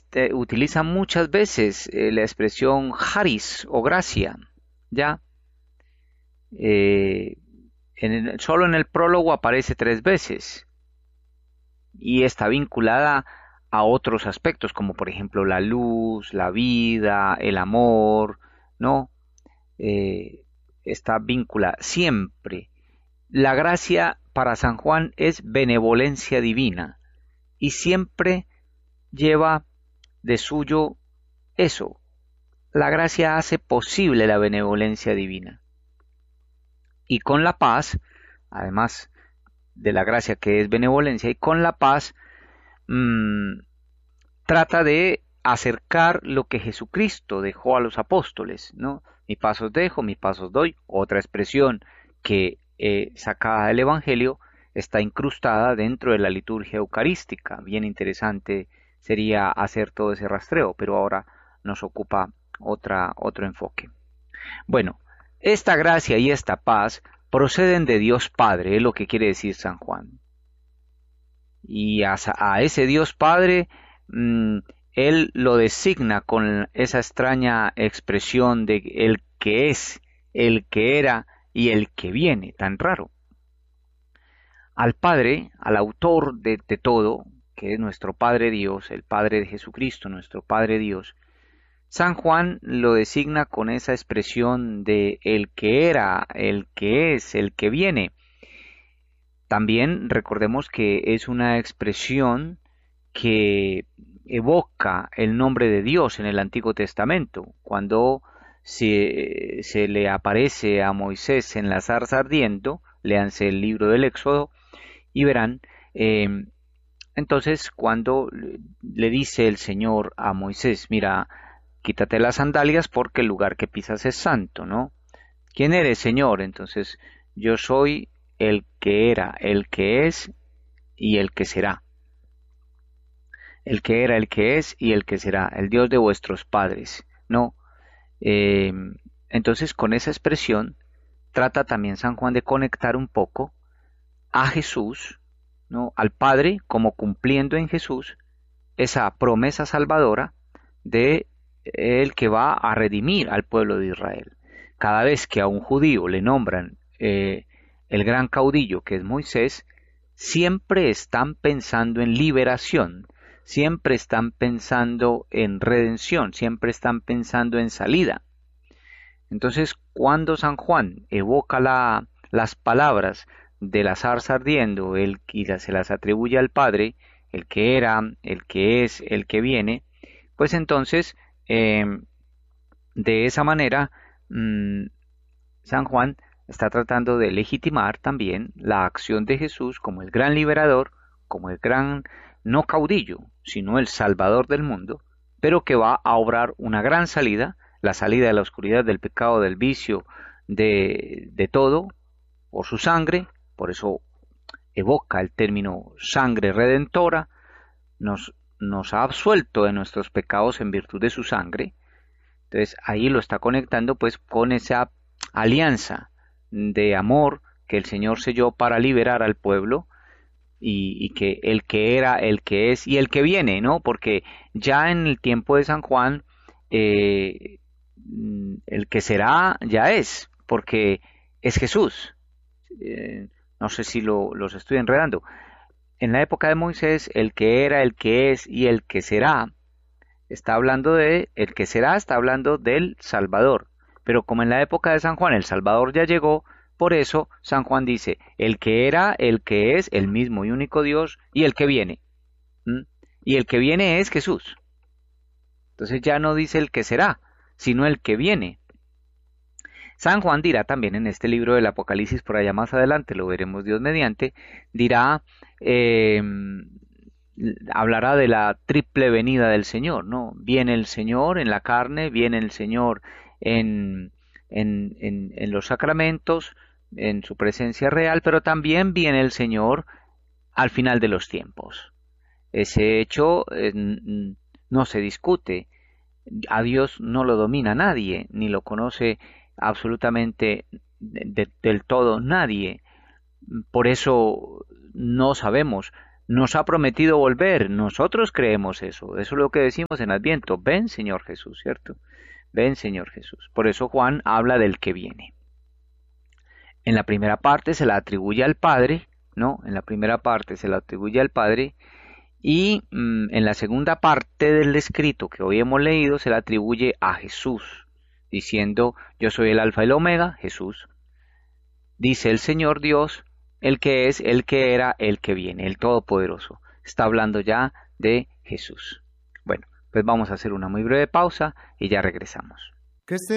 utiliza muchas veces la expresión charis o gracia, ¿ya? Eh, solo en el prólogo aparece 3 veces y está vinculada a otros aspectos, como por ejemplo la luz, la vida, el amor, ¿no? Eh, Está vinculada siempre. La gracia para San Juan es benevolencia divina y siempre lleva de suyo eso. La gracia hace posible la benevolencia divina. Y con la paz, además de la gracia que es benevolencia, y con la paz mmm, trata de acercar lo que Jesucristo dejó a los apóstoles, ¿no? Mi paz os dejo, mi paz os doy. Otra expresión que sacada del Evangelio está incrustada dentro de la liturgia eucarística. Bien interesante sería hacer todo ese rastreo, pero ahora nos ocupa otro enfoque. Bueno, esta gracia y esta paz proceden de Dios Padre, es lo que quiere decir San Juan. Y a ese Dios Padre, mmm, él lo designa con esa extraña expresión de el que es, el que era y el que viene, tan raro. Al Padre, al autor de todo, que es nuestro Padre Dios, el Padre de Jesucristo, nuestro Padre Dios, San Juan lo designa con esa expresión de el que era, el que es, el que viene. También recordemos que es una expresión que evoca el nombre de Dios en el Antiguo Testamento. Cuando se le aparece a Moisés en la zarza ardiendo, léanse el libro del Éxodo y verán, entonces cuando le dice el Señor a Moisés, mira, quítate las sandalias porque el lugar que pisas es santo, ¿no? ¿Quién eres, Señor? Entonces, yo soy el que era, el que es y el que será. El que era, el que es y el que será, el Dios de vuestros padres, ¿no? Eh, entonces, con esa expresión, trata también San Juan de conectar un poco a Jesús, ¿no? Al Padre, como cumpliendo en Jesús esa promesa salvadora de el que va a redimir al pueblo de Israel. Cada vez que a un judío le nombran el gran caudillo que es Moisés, siempre están pensando en liberación, siempre están pensando en redención, siempre están pensando en salida. Entonces, cuando San Juan evoca las palabras de la zarza ardiendo, y se las atribuye al Padre, el que era, el que es, el que viene, pues entonces, de esa manera, mmm, San Juan está tratando de legitimar también la acción de Jesús como el gran liberador, como el gran, no caudillo, sino el salvador del mundo, pero que va a obrar una gran salida, la salida de la oscuridad, del pecado, del vicio, de todo, por su sangre, por eso evoca el término sangre redentora, nos ha absuelto de nuestros pecados en virtud de su sangre. Entonces ahí lo está conectando pues con esa alianza de amor que el Señor selló para liberar al pueblo y que el que era, el que es y el que viene, ¿no? Porque ya en el tiempo de San Juan el que será ya es, porque es Jesús. No sé si los estoy enredando. En la época de Moisés, el que era, el que es y el que será, está hablando de, el que será está hablando del Salvador. Pero como en la época de San Juan el Salvador ya llegó, por eso San Juan dice, el que era, el que es, el mismo y único Dios, y el que viene. ¿Mm? Y el que viene es Jesús. Entonces ya no dice el que será, sino el que viene. San Juan dirá también en este libro del Apocalipsis, por allá más adelante, lo veremos Dios mediante, dirá, hablará de la triple venida del Señor, ¿no? Viene el Señor en la carne, viene el Señor en los sacramentos, en su presencia real, pero también viene el Señor al final de los tiempos. Ese hecho no se discute. A Dios no lo domina nadie, ni lo conoce absolutamente del todo nadie. Por eso no sabemos Nos ha prometido volver. Nosotros creemos eso. Eso es lo que decimos en Adviento. Ven, Señor Jesús, ¿cierto? Ven, Señor Jesús. Por eso Juan habla del que viene. En la primera parte se la atribuye al Padre, ¿no? En la primera parte se la atribuye al Padre y en la segunda parte del escrito que hoy hemos leído se la atribuye a Jesús, diciendo, yo soy el Alfa y el Omega, Jesús. Dice el Señor Dios, el que es, el que era, el que viene, el Todopoderoso. Está hablando ya de Jesús. Bueno, pues vamos a hacer una muy breve pausa y ya regresamos. Que